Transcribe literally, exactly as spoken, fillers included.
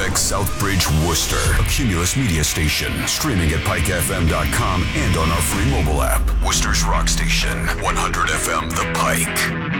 X Southbridge, Worcester, a Cumulus media station, streaming at pike f m dot com and on our free mobile app. Worcester's rock station, one hundred F M The Pike.